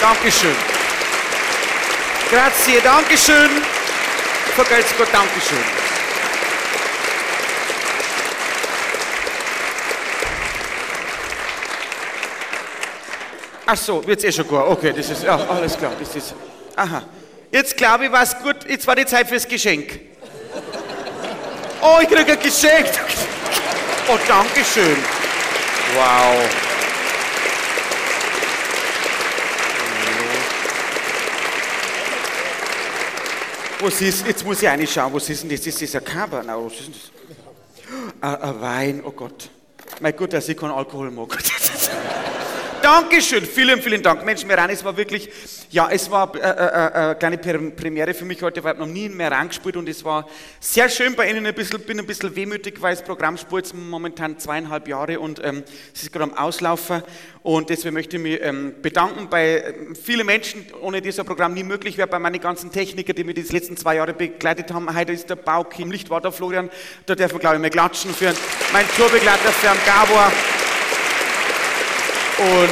Dankeschön. Grazie, Dankeschön. Vergelt's Gott, Dankeschön. Ach so, wird's eh schon gut. Okay, das ist, ja, alles klar, das ist, aha. Jetzt glaube ich, war's gut, jetzt war die Zeit fürs Geschenk. Oh, ich kriege ein Geschenk. Oh, Dankeschön. Wow. Was ist, jetzt muss ich reinschauen, was ist denn das? Das ist ein Cover. Nein, was ist denn das? Ein Wein, oh Gott. Mein Gott, dass ich keinen Alkohol mag. Dankeschön, vielen, vielen Dank. Mensch, Meran, es war wirklich, ja, es war eine kleine Premiere für mich heute, weil ich noch nie in Meran gespielt und es war sehr schön bei Ihnen, bin ein bisschen wehmütig, weil das Programm spielt momentan 2,5 Jahre und es ist gerade am Auslaufen und deswegen möchte ich mich bedanken bei vielen Menschen, ohne die das Programm nie möglich wäre, bei meinen ganzen Technikern, die mir die letzten 2 Jahre begleitet haben. Heute ist der Bauki im Licht, war der Florian, da darf man, glaube ich, mal klatschen für meinen Tourbegleiter, für den Gabor. Und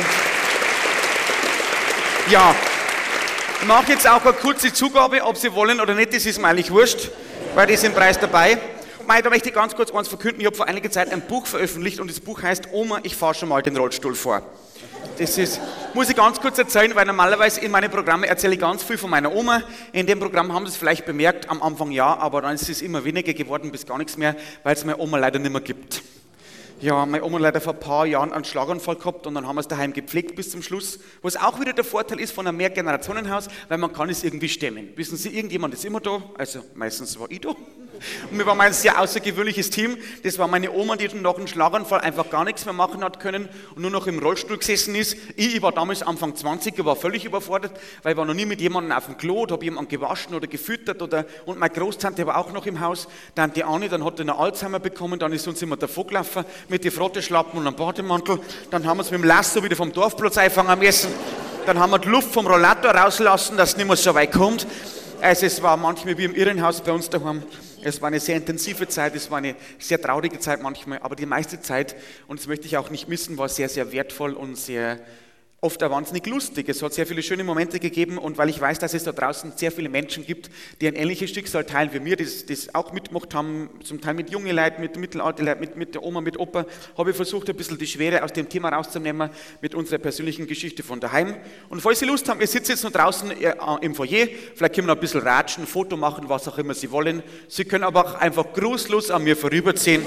ja, ich mache jetzt auch eine kurze Zugabe, ob Sie wollen oder nicht, das ist mir eigentlich wurscht, weil die sind im Preis dabei. Da möchte ich ganz kurz eins verkünden, ich habe vor einiger Zeit ein Buch veröffentlicht und das Buch heißt Oma, ich fahre schon mal den Rollstuhl vor. Das ist, muss ich ganz kurz erzählen, weil normalerweise in meinen Programmen erzähle ich ganz viel von meiner Oma. In dem Programm haben Sie es vielleicht bemerkt, am Anfang ja, aber dann ist es immer weniger geworden, bis gar nichts mehr, weil es meine Oma leider nicht mehr gibt. Ja, meine Oma leider vor ein paar Jahren einen Schlaganfall gehabt und dann haben wir es daheim gepflegt bis zum Schluss. Was auch wieder der Vorteil ist von einem Mehrgenerationenhaus, weil man kann es irgendwie stemmen. Wissen Sie, irgendjemand ist immer da, also meistens war ich da. Und wir waren ein sehr außergewöhnliches Team. Das war meine Oma, die nach dem Schlaganfall einfach gar nichts mehr machen hat können und nur noch im Rollstuhl gesessen ist. Ich war damals Anfang 20, ich war völlig überfordert, weil ich war noch nie mit jemandem auf dem Klo, habe jemanden gewaschen oder gefüttert und meine Großtante war auch noch im Haus. Tante Anni, dann hat eine Alzheimer bekommen, dann ist uns immer davon gelaufen mit den Frotteschlappen und einem Bademantel. Dann haben wir es mit dem Lasso wieder vom Dorfplatz einfangen müssen. Dann haben wir die Luft vom Rollator rauslassen, dass es nicht mehr so weit kommt. Also es war manchmal wie im Irrenhaus bei uns daheim. Es war eine sehr intensive Zeit, es war eine sehr traurige Zeit manchmal, aber die meiste Zeit, und das möchte ich auch nicht missen, war sehr, sehr wertvoll und sehr oft auch wahnsinnig lustig. Es hat sehr viele schöne Momente gegeben und weil ich weiß, dass es da draußen sehr viele Menschen gibt, die ein ähnliches Schicksal teilen wie mir, das auch mitgemacht haben, zum Teil mit jungen Leuten, mit mittelalten Leuten, mit der Oma, mit Opa, habe ich versucht, ein bisschen die Schwere aus dem Thema rauszunehmen mit unserer persönlichen Geschichte von daheim. Und falls Sie Lust haben, ihr sitzt jetzt noch draußen im Foyer, vielleicht können wir noch ein bisschen ratschen, ein Foto machen, was auch immer Sie wollen. Sie können aber auch einfach grußlos an mir vorüberziehen.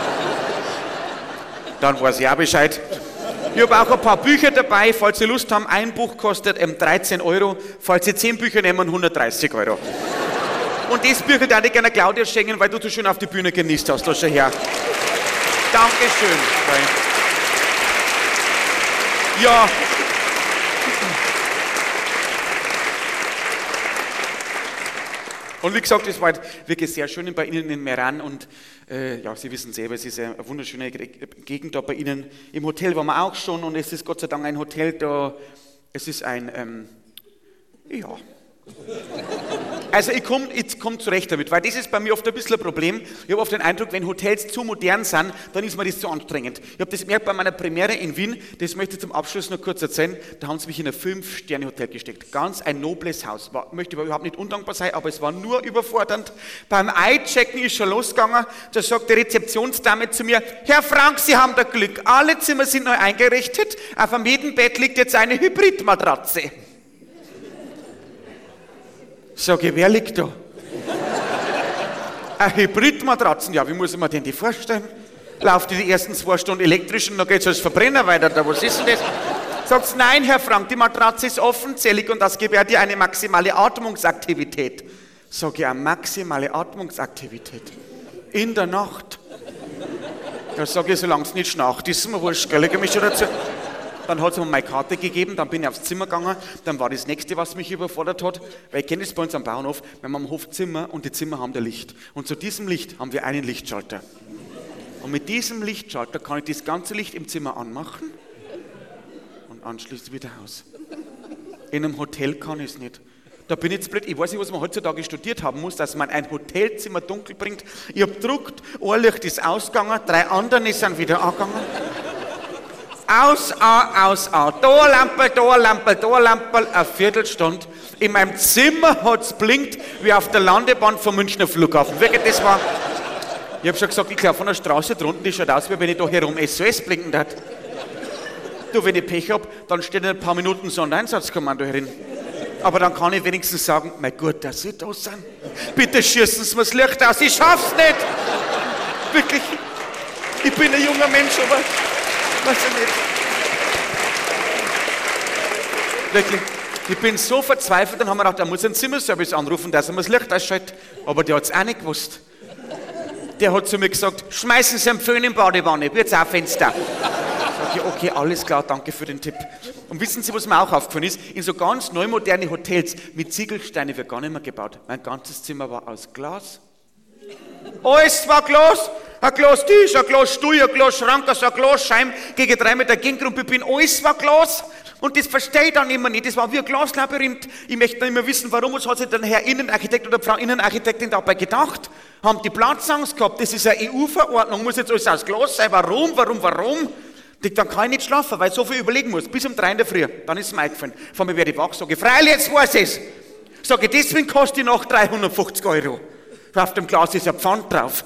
Dann weiß ich auch Bescheid. Ich habe auch ein paar Bücher dabei, falls Sie Lust haben. Ein Buch kostet 13 €, falls Sie 10 Bücher nehmen, 130 €. Und das Bücher darf ich gerne Claudia schenken, weil du so schön auf die Bühne genießt hast. Lass schon her. Dankeschön. Ja. Und wie gesagt, es war wirklich sehr schön bei Ihnen in Meran und ja, Sie wissen selber, es ist eine wunderschöne Gegend da bei Ihnen. Im Hotel waren wir auch schon und es ist Gott sei Dank ein Hotel da, es ist ein, ja. Also ich komm zurecht damit, weil das ist bei mir oft ein bisschen ein Problem. Ich habe oft den Eindruck, wenn Hotels zu modern sind, dann ist mir das zu anstrengend. Ich habe das gemerkt bei meiner Premiere in Wien, das möchte ich zum Abschluss noch kurz erzählen, da haben sie mich in ein 5-Sterne-Hotel gesteckt. Ganz ein nobles Haus. Möchte überhaupt nicht undankbar sein, aber es war nur überfordernd. Beim Einchecken ist schon losgegangen, da sagt die Rezeptionsdame zu mir, Herr Frank, Sie haben da Glück, alle Zimmer sind neu eingerichtet, auf jedem Bett liegt jetzt eine Hybridmatratze. Sag ich, wer liegt da? Eine Hybridmatratzen, ja, wie muss ich mir denn die vorstellen? Lauft die ersten 2 Stunden elektrisch und dann geht es als Verbrenner weiter, da, was ist denn das? Sagst, nein, Herr Frank, die Matratze ist offenzählig und das gewährt dir eine maximale Atmungsaktivität. Sag ich, eine maximale Atmungsaktivität? In der Nacht? Da sag ich, solange es nicht schnarcht, ist mir wurscht, gell, ich mich schon dazu. Dann hat sie mir meine Karte gegeben, dann bin ich aufs Zimmer gegangen, dann war das Nächste, was mich überfordert hat, weil ich kenne das bei uns am Bauernhof, wir haben am Hof Zimmer und die Zimmer haben da Licht. Und zu diesem Licht haben wir einen Lichtschalter. Und mit diesem Lichtschalter kann ich das ganze Licht im Zimmer anmachen und anschließend wieder aus. In einem Hotel kann ich es nicht. Da bin ich jetzt blöd, ich weiß nicht, was man heutzutage studiert haben muss, dass man ein Hotelzimmer dunkel bringt. Ich habe gedruckt, ein Licht ist ausgegangen, 3 andere sind wieder angegangen. Aus, da eine Lampe, eine Viertelstunde. In meinem Zimmer hat's blinkt, wie auf der Landebahn vom Münchner Flughafen. Wirklich, das war... Ich hab schon gesagt, ich glaube von der Straße drunten, die schaut aus, wie wenn ich da herum SOS blinken darf. Du, wenn ich Pech hab, dann steht in ein paar Minuten Sondereinsatzkommando herin. Aber dann kann ich wenigstens sagen, mein Gott, dass Sie da sind. Bitte schießen Sie mir das Licht aus, ich schaff's nicht. Wirklich, ich bin ein junger Mensch, aber weiß ich nicht. Wirklich, ich bin so verzweifelt, dann haben wir gedacht, er muss einen Zimmerservice anrufen, dass er mir das Licht ausschaltet. Aber der hat's auch nicht gewusst. Der hat zu mir gesagt, schmeißen Sie einen Föhn in die Badewanne, wird's auch Fenster. Sag ich, okay, alles klar, danke für den Tipp. Und wissen Sie, was mir auch aufgefallen ist? In so ganz neu moderne Hotels mit Ziegelsteinen wird gar nicht mehr gebaut. Mein ganzes Zimmer war aus Glas. Alles war Glas. Ein Glas Tisch, ein Glas Stuhl, ein Glas Schrank, ein Glasscheiben, gegen 3 Meter Gängrumpe bin, alles war Glas. Und das verstehe ich dann immer nicht. Das war wie ein Glaslabyrinth. Ich möchte dann immer wissen, warum hat sich dann Herr Innenarchitekt oder Frau Innenarchitektin dabei gedacht? Haben die Platzangst gehabt? Das ist eine EU-Verordnung, muss jetzt alles aus Glas sein. Warum? Dann kann ich nicht schlafen, weil ich so viel überlegen muss. Bis um 3 in der Früh. Dann ist es mir eingefallen. Vor mir werde ich wach, sage ich, freilich, jetzt weiß ich es. Sage ich, deswegen kostet die Nacht 350 €. Auf dem Glas ist ein Pfand drauf.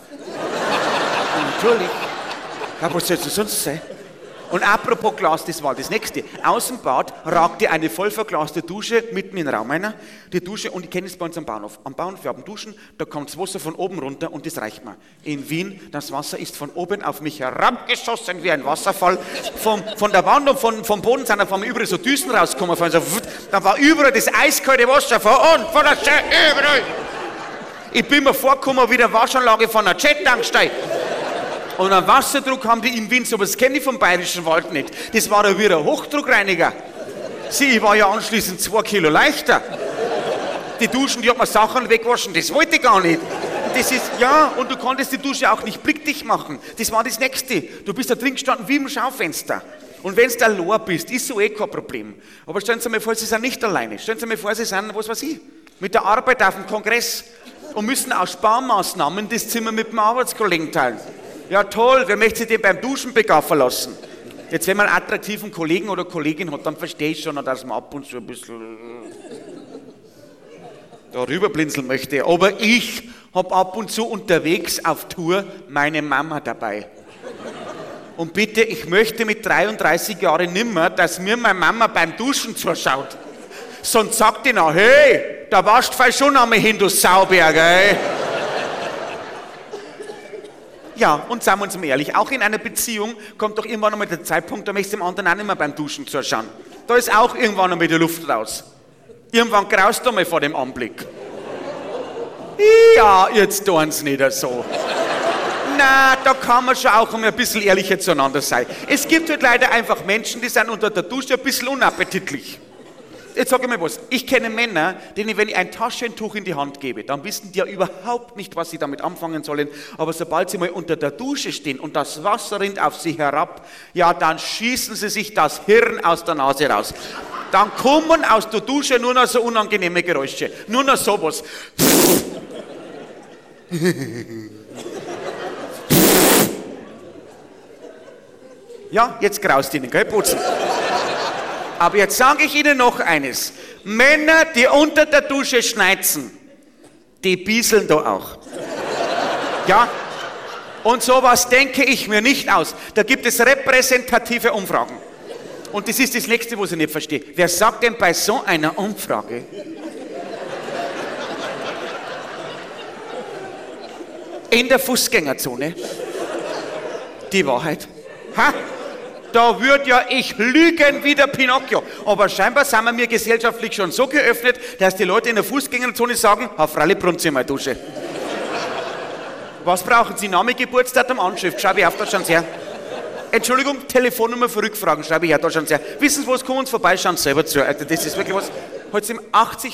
Natürlich. Ja, was soll es sonst sein? Und apropos Glas, das war das Nächste. Aus dem Bad ragte eine voll verglaste Dusche mitten in den Raum einer. Die Dusche, und ich kenne es bei uns am Bahnhof. Am Bahnhof, wir haben Duschen, da kommt das Wasser von oben runter und das reicht mir. In Wien, das Wasser ist von oben auf mich herabgeschossen wie ein Wasserfall. Von der Wand und vom Boden sind auf einmal überall so Düsen rausgekommen. Da war überall das eiskalte Wasser von unten, von der Jet, überall. Ich bin mir vorgekommen wie der Waschanlage von einer Jet-Tankstelle. Und einen Wasserdruck haben die in Wien, so was kenne ich vom Bayerischen Wald nicht. Das war ja wie ein Hochdruckreiniger. Ich war ja anschließend 2 Kilo leichter. Die Duschen, die hat man Sachen wegwaschen, das wollte ich gar nicht. Das ist, ja, und du konntest die Dusche auch nicht blickdicht machen. Das war das Nächste. Du bist da drin gestanden wie im Schaufenster. Und wenn du allein bist, ist so kein Problem. Aber stellen Sie sich mal vor, Sie sind nicht alleine. Stellen Sie sich mal vor, Sie sind, was weiß ich, mit der Arbeit auf dem Kongress und müssen aus Sparmaßnahmen das Zimmer mit dem Arbeitskollegen teilen. Ja toll, wer möchte sich den beim Duschen begaffen lassen? Jetzt, wenn man einen attraktiven Kollegen oder Kollegin hat, dann verstehe ich schon, dass man ab und zu ein bisschen darüber blinzeln möchte. Aber ich habe ab und zu unterwegs auf Tour meine Mama dabei. Und bitte, ich möchte mit 33 Jahren nimmer, dass mir meine Mama beim Duschen zuschaut. Sonst sagt die noch, hey, da warst du schon einmal hin, du Sauberger, ey. Ja, und sagen wir uns mal ehrlich, auch in einer Beziehung kommt doch irgendwann einmal der Zeitpunkt, da möchtest du dem anderen auch nicht mehr beim Duschen zuschauen. Da ist auch irgendwann einmal die Luft raus. Irgendwann graust du mal vor dem Anblick. Ja, jetzt tun sie nicht so. Na, da kann man schon auch ein bisschen ehrlicher zueinander sein. Es gibt halt leider einfach Menschen, die sind unter der Dusche ein bisschen unappetitlich. Jetzt sage ich mal was, ich kenne Männer, denen, wenn ich ein Taschentuch in die Hand gebe, dann wissen die ja überhaupt nicht, was sie damit anfangen sollen, aber sobald sie mal unter der Dusche stehen und das Wasser rinnt auf sie herab, ja, dann schießen sie sich das Hirn aus der Nase raus. Dann kommen aus der Dusche nur noch so unangenehme Geräusche, nur noch sowas. Ja, jetzt graust Ihnen, gell, putzen. Aber jetzt sage ich Ihnen noch eines. Männer, die unter der Dusche schneizen, die bieseln da auch. Ja? Und sowas denke ich mir nicht aus. Da gibt es repräsentative Umfragen. Und das ist das Nächste, was ich nicht verstehe. Wer sagt denn bei so einer Umfrage, in der Fußgängerzone, die Wahrheit? Ha? Da würde ja ich lügen wie der Pinocchio. Aber scheinbar sind wir mir gesellschaftlich schon so geöffnet, dass die Leute in der Fußgängerzone sagen, freilich brummt sie mal Dusche. Was brauchen Sie? Name, Geburtsdatum, Anschrift. Schreibe ich auf, da schauen Sie her. Entschuldigung, Telefonnummer für Rückfragen. Schreibe ich her, da schauen Sie her. Wissen Sie was, kommen uns vorbei, schauen Sie selber zu. Also das ist wirklich was. Heute sind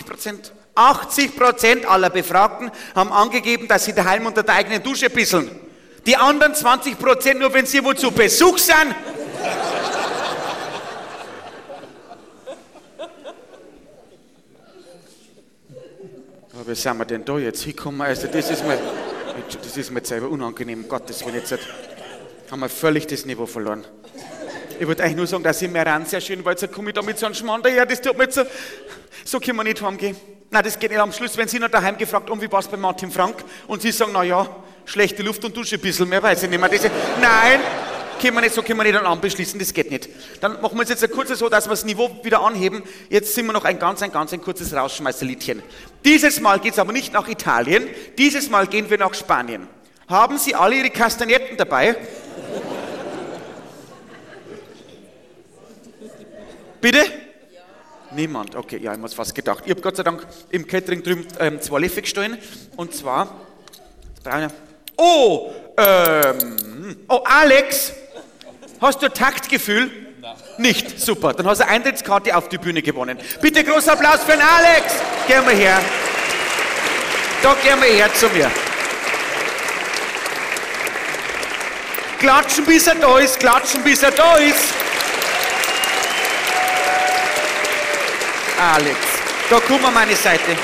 80% aller Befragten haben angegeben, dass sie daheim unter der eigenen Dusche bisseln. Die anderen 20% nur, wenn sie wo zu Besuch sind. Aber wie sind wir denn da jetzt hinkommen? Also das ist mir jetzt selber unangenehm. Gottes Willen, jetzt haben wir völlig das Niveau verloren. Ich wollte eigentlich nur sagen, dass ich Meran sehr schön war. Jetzt komme ich da mit so einem Schmarrn daher, das tut mir jetzt so können wir nicht heimgehen. Nein, das geht nicht am Schluss, wenn Sie noch daheim gefragt, wie war es bei Martin Frank? Und Sie sagen, na ja, schlechte Luft und Dusche ein bisschen mehr, weiß ich nicht mehr. Nein, können wir nicht dann anbeschließen, das geht nicht. Dann machen wir es jetzt ein kurzes so, dass wir das Niveau wieder anheben. Jetzt sind wir noch ein ganz kurzes Rausschmeißerliedchen. Dieses Mal geht es aber nicht nach Italien, dieses Mal gehen wir nach Spanien. Haben Sie alle Ihre Kastagnetten dabei? Bitte? Niemand, okay, ja, ich habe es fast gedacht. Ich habe Gott sei Dank im Catering drüben 2 Löffel gestohlen. Und zwar, oh, Alex, hast du Taktgefühl? Nein. Nicht, super, dann hast du eine Eintrittskarte auf die Bühne gewonnen. Bitte großer Applaus für den Alex. Geh mal her. Da gehen wir her zu mir. Klatschen bis er da ist, klatschen bis er da ist. Alex, da komm an meine Seite.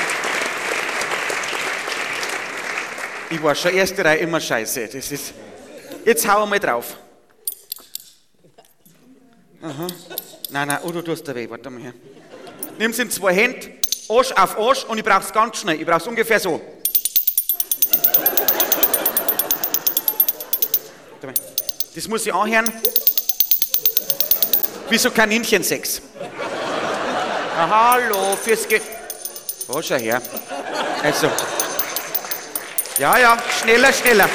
Ich war schon erste Reihe immer scheiße. Das ist. Jetzt hau mal drauf. Aha. Nein, oh, du tust da weh, warte mal her. Nimm's in 2 Hände, Arsch auf Arsch und ich brauch's ganz schnell. Ich brauch's ungefähr so. Das muss ich anhören. Wie so Kaninchensex. Hallo, fürs Oh, schau her. Also. Ja, schneller.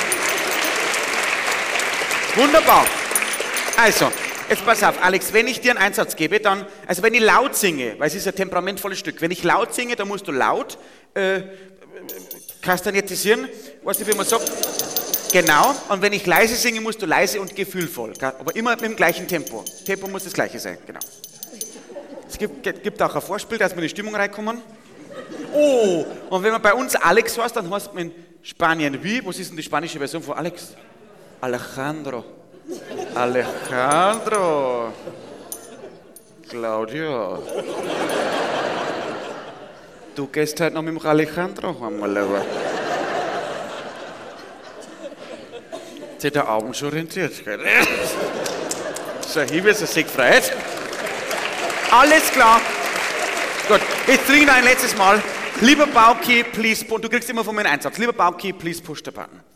Wunderbar. Also, jetzt pass auf, Alex, wenn ich dir einen Einsatz gebe, dann, also wenn ich laut singe, weil es ist ein temperamentvolles Stück, wenn ich laut singe, dann musst du laut kastagnetisieren, weißt du, wie man sagt? Genau, und wenn ich leise singe, musst du leise und gefühlvoll, aber immer mit dem gleichen Tempo. Tempo muss das gleiche sein, genau. Es gibt auch ein Vorspiel, dass wir in die Stimmung reinkommen. Oh, und wenn man bei uns Alex heißt, dann heißt man in Spanien wie? Was ist denn die spanische Version von Alex? Alejandro. Claudia. Du gehst halt noch mit dem Alejandro heim, mein Lieber. Jetzt hat der Augen schon rentiert, gell? So, hier wird es sich freut. Alles klar. Gut, jetzt trinke ich noch ein letztes Mal. Lieber Bauki, please, du kriegst immer von mir einen Einsatz. Lieber Bauki, please push the button.